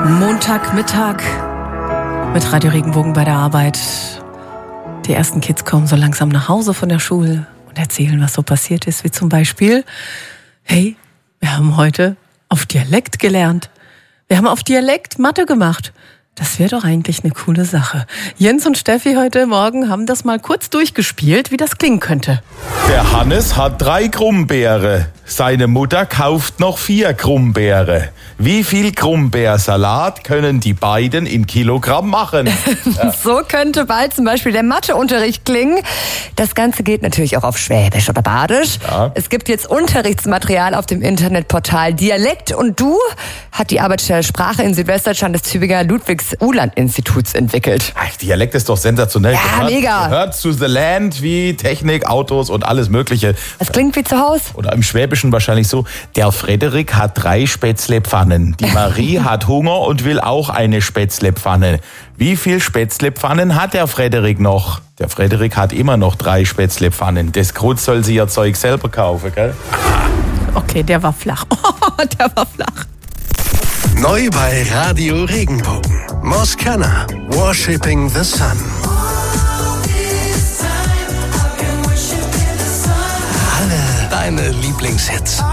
Montagmittag mit Radio Regenbogen bei der Arbeit. Die ersten Kids kommen so langsam nach Hause von der Schule und erzählen, was so passiert ist. Wie zum Beispiel, hey, wir haben heute auf Dialekt gelernt. Wir haben auf Dialekt Mathe gemacht. Das wäre doch eigentlich eine coole Sache. Jens und Steffi heute Morgen haben das mal kurz durchgespielt, wie das klingen könnte. Der Hannes hat 3 Krummbeere. Seine Mutter kauft noch 4 Krummbeere. Wie viel Krummbeersalat können die beiden in Kilogramm machen? Ja. So könnte bald zum Beispiel der Matheunterricht klingen. Das Ganze geht natürlich auch auf Schwäbisch oder Badisch. Ja. Es gibt jetzt Unterrichtsmaterial auf dem Internetportal Dialekt und Du hat die Arbeitsstelle Sprache in Südwestdeutschland des Tübinger Ludwigs-Uhland-Instituts entwickelt. Ach, Dialekt ist doch sensationell. Ja, mega. Gehört zu The Land wie Technik, Autos und alles Mögliche. Das klingt wie zu Hause. Oder im Schwäbischen wahrscheinlich so. Der Frederik hat 3 Spätzlepfannen. Die Marie hat Hunger und will auch eine Spätzlepfanne. Wie viel Spätzlepfannen hat der Frederik noch? Der Frederik hat immer noch 3 Spätzlepfannen. Das Grut soll sie ihr Zeug selber kaufen, gell? Okay, der war flach. Der war flach. Neu bei Radio Regenbogen. Moscana, Worshipping the Sun. Alle deine Lieblingshits.